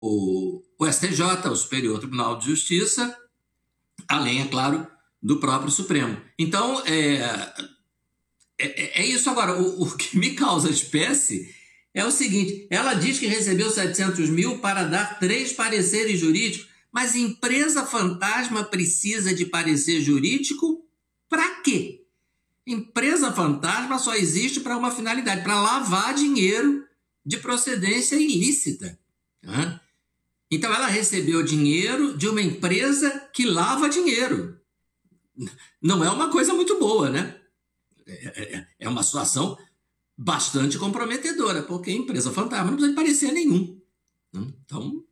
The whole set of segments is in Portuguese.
o STJ, o Superior Tribunal de Justiça, além, é claro, do próprio Supremo. Então, é isso. Agora, o que me causa espécie é o seguinte: ela diz que recebeu 700 mil para dar 3 pareceres jurídicos, mas empresa fantasma precisa de parecer jurídico para quê? Empresa fantasma só existe para uma finalidade, para lavar dinheiro de procedência ilícita. Então, ela recebeu dinheiro de uma empresa que lava dinheiro. Não é uma coisa muito boa, né? É uma situação bastante comprometedora, porque a empresa fantasma não precisa de parecer nenhum. Então,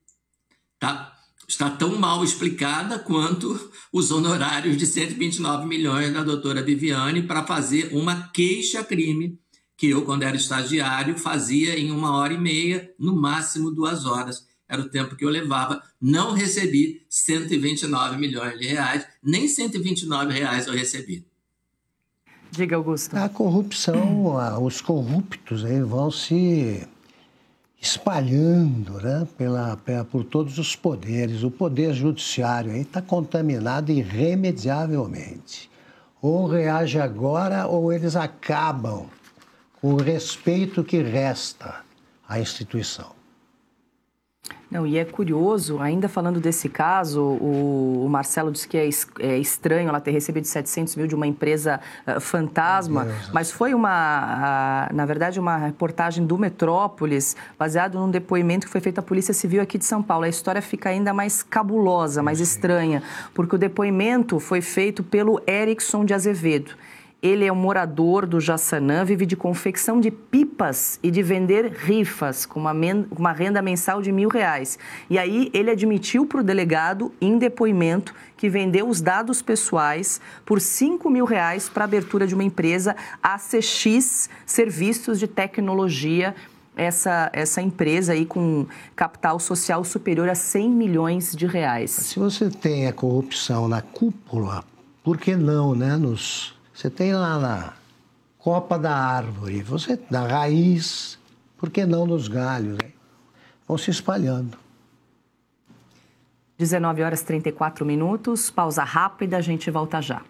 está tão mal explicada quanto os honorários de 129 milhões da doutora Viviane para fazer uma queixa-crime que eu, quando era estagiário, fazia em 1h30, no máximo 2 horas. Era o tempo que eu levava. Não recebi 129 milhões de reais, nem 129 reais eu recebi. Diga, Augusto. A corrupção, os corruptos aí vão se espalhando, né, por todos os poderes. O poder judiciário aí está contaminado irremediavelmente. Ou reage agora ou eles acabam com o respeito que resta à instituição. Não, e é curioso, ainda falando desse caso, o Marcelo disse que é estranho ela ter recebido 700 mil de uma empresa fantasma, mas foi na verdade, uma reportagem do Metrópolis, baseado num depoimento que foi feito à Polícia Civil aqui de São Paulo. A história fica ainda mais cabulosa, mais estranha, porque o depoimento foi feito pelo Erickson de Azevedo. Ele é um morador do Jaçanã, vive de confecção de pipas e de vender rifas, com uma renda mensal de R$1.000. E aí ele admitiu para o delegado, em depoimento, que vendeu os dados pessoais por R$5.000 para a abertura de uma empresa, ACX Serviços de Tecnologia, essa empresa aí com capital social superior a R$100 milhões. Se você tem a corrupção na cúpula, por que não, né, Você tem lá na copa da árvore, na raiz, por que não nos galhos? Né? Vão se espalhando. 19h34, pausa rápida, a gente volta já.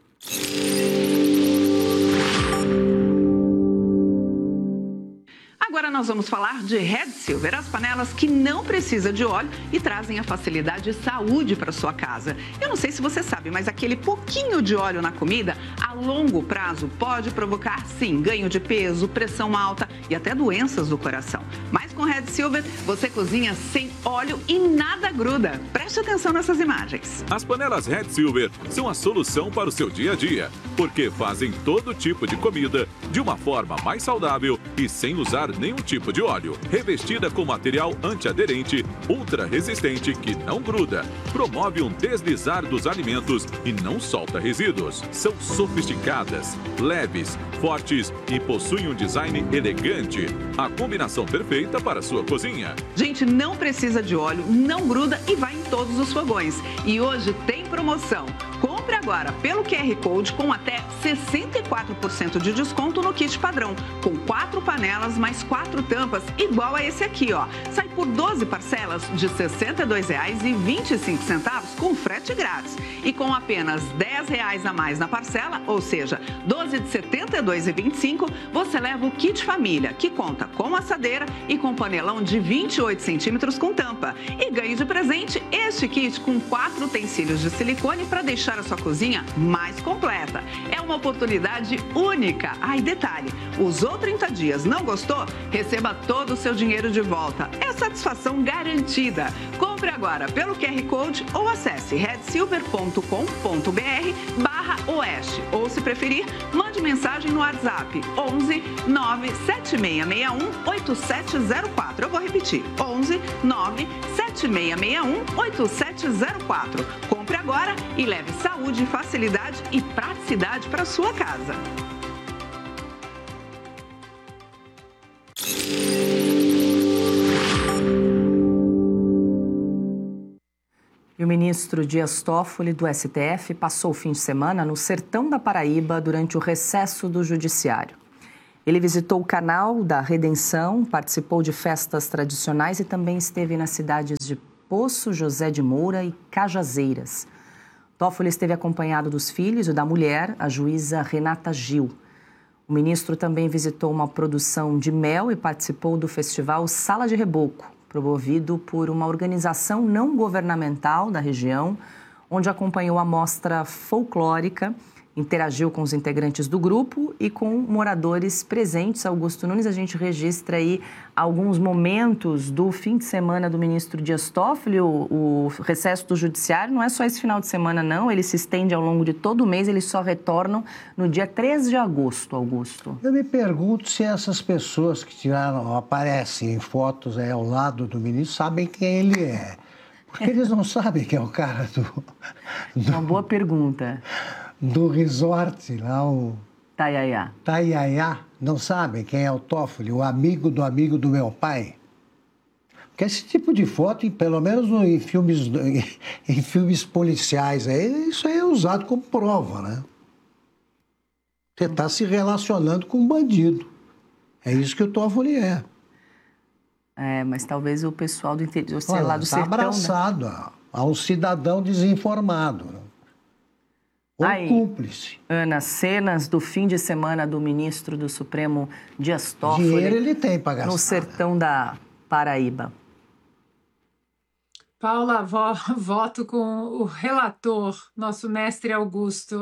Agora nós vamos falar de Red Silver, as panelas que não precisam de óleo e trazem a facilidade e saúde para sua casa. Eu não sei se você sabe, mas aquele pouquinho de óleo na comida, a longo prazo, pode provocar, sim, ganho de peso, pressão alta e até doenças do coração. Mas com Red Silver, você cozinha sem óleo e nada gruda. Preste atenção nessas imagens. As panelas Red Silver são a solução para o seu dia a dia, porque fazem todo tipo de comida de uma forma mais saudável e sem usar nenhum tipo de óleo. Revestida com material antiaderente, ultra resistente que não gruda, promove um deslizar dos alimentos e não solta resíduos. São sofisticadas, leves, fortes e possuem um design elegante. A combinação perfeita para a sua cozinha. Gente, não precisa de óleo, não gruda e vai em todos os fogões. E hoje tem promoção. Compre agora pelo QR Code com até 64% de desconto no kit padrão, com 4 panelas mais 4 tampas, igual a esse aqui, ó. Sai por 12 parcelas de R$ 62,25 com frete grátis. E com apenas R$10 a mais na parcela, ou seja, 12 de R$ 72,25, você leva o kit família, que conta com assadeira e com panelão de 28 centímetros com tampa. E ganhe de presente este kit com 4 utensílios de silicone para deixar a sua cozinha mais completa. É uma oportunidade única. E detalhe, usou 30 dias, não gostou? Receba todo o seu dinheiro de volta. É satisfação garantida. Compre agora pelo QR Code ou acesse redsilver.com.br/oeste. Ou, se preferir, mande mensagem no WhatsApp 11 97661 8704. Eu vou repetir, 11 97661 8704. Compre agora e leve saúde, facilidade e praticidade para sua casa. E o ministro Dias Toffoli, do STF, passou o fim de semana no sertão da Paraíba durante o recesso do Judiciário. Ele visitou o Canal da Redenção, participou de festas tradicionais e também esteve nas cidades de Poço, José de Moura e Cajazeiras. Toffoli esteve acompanhado dos filhos e da mulher, a juíza Renata Gil. O ministro também visitou uma produção de mel e participou do festival Sala de Reboco, promovido por uma organização não governamental da região, onde acompanhou a mostra folclórica, interagiu com os integrantes do grupo e com moradores presentes. Augusto Nunes, a gente registra aí alguns momentos do fim de semana do ministro Dias Toffoli. O recesso do judiciário não é só esse final de semana, não. Ele se estende ao longo de todo o mês, eles só retornam no dia 3 de agosto, Augusto. Eu me pergunto se essas pessoas que aparecem em fotos aí ao lado do ministro sabem quem ele é. Porque eles não sabem quem é o cara do... Uma boa pergunta. Do resort lá, o... Taiaiá. Taiaiá, não sabem quem é o Toffoli, o amigo do meu pai? Porque esse tipo de foto, pelo menos em filmes policiais, isso aí é usado como prova, né? Você está se relacionando com um bandido. É isso que o Toffoli é. É, mas talvez o pessoal do interior, sei lá, do sertão... Está abraçado, né? A um cidadão desinformado, né? Ou aí, cúmplice. Ana, cenas do fim de semana do ministro do Supremo Dias Toffoli. Dinheiro ele tem para gastar. No sertão da Paraíba. Paula, voto com o relator, nosso mestre Augusto.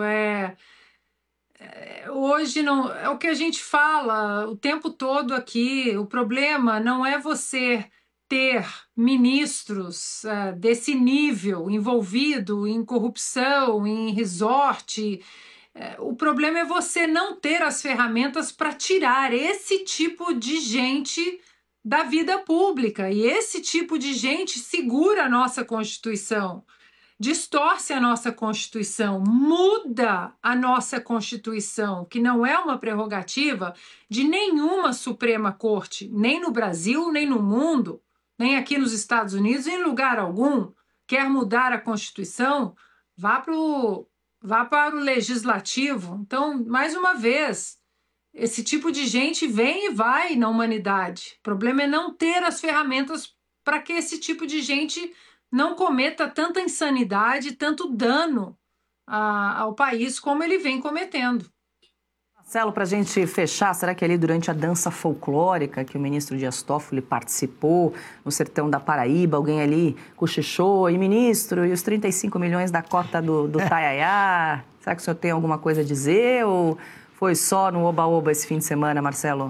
Hoje não é o que a gente fala o tempo todo aqui. O problema não é você ter ministros desse nível envolvido em corrupção, em resort. O problema é você não ter as ferramentas para tirar esse tipo de gente da vida pública. E esse tipo de gente segura a nossa Constituição, distorce a nossa Constituição, muda a nossa Constituição, que não é uma prerrogativa de nenhuma Suprema Corte, nem no Brasil, nem no mundo, nem aqui nos Estados Unidos, em lugar algum. Quer mudar a Constituição? Vá para o Legislativo. Então, mais uma vez, esse tipo de gente vem e vai na humanidade. O problema é não ter as ferramentas para que esse tipo de gente não cometa tanta insanidade, tanto dano ao país como ele vem cometendo. Marcelo, para a gente fechar, será que ali durante a dança folclórica que o ministro Dias Toffoli participou no sertão da Paraíba, alguém ali cochichou, e ministro, e os 35 milhões da cota do Taiaiá? Será que o senhor tem alguma coisa a dizer ou foi só no oba-oba esse fim de semana, Marcelo?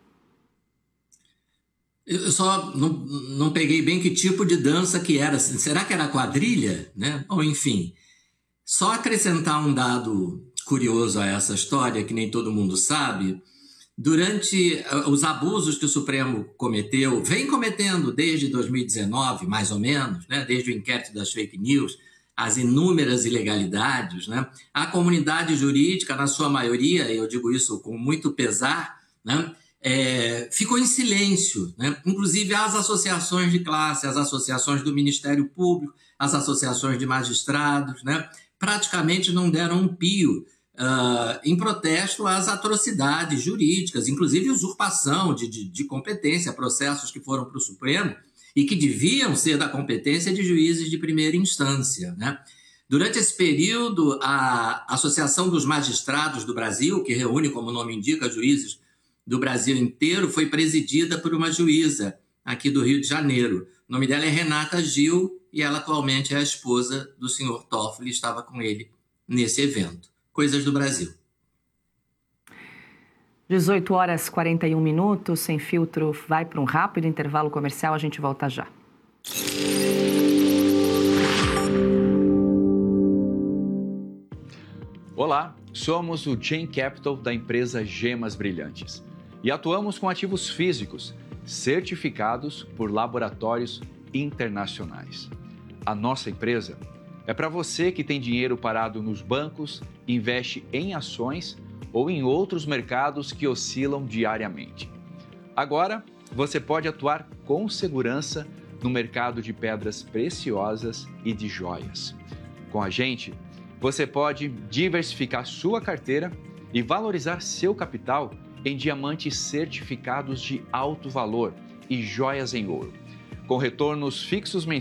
Eu só não peguei bem que tipo de dança que era. Será que era quadrilha? Né? Ou enfim, só acrescentar um dado curioso a essa história, que nem todo mundo sabe. Durante os abusos que o Supremo cometeu, vem cometendo desde 2019, mais ou menos, né? Desde o inquérito das fake news, as inúmeras ilegalidades, né? A comunidade jurídica, na sua maioria, e eu digo isso com muito pesar, né? Ficou em silêncio, né? Inclusive as associações de classe, as associações do Ministério Público, as associações de magistrados, né? Praticamente não deram um pio em protesto às atrocidades jurídicas, inclusive usurpação de competência, processos que foram para o Supremo e que deviam ser da competência de juízes de primeira instância, né? Durante esse período, a Associação dos Magistrados do Brasil, que reúne, como o nome indica, juízes do Brasil inteiro, foi presidida por uma juíza aqui do Rio de Janeiro. O nome dela é Renata Gil e ela atualmente é a esposa do senhor Toffoli, estava com ele nesse evento. Coisas do Brasil. 18h41, Sem Filtro vai para um rápido intervalo comercial, a gente volta já. Olá, somos o Chain Capital da empresa Gemas Brilhantes e atuamos com ativos físicos certificados por laboratórios internacionais. A nossa empresa é para você que tem dinheiro parado nos bancos, investe em ações ou em outros mercados que oscilam diariamente. Agora, você pode atuar com segurança no mercado de pedras preciosas e de joias. Com a gente, você pode diversificar sua carteira e valorizar seu capital em diamantes certificados de alto valor e joias em ouro, com retornos fixos mensais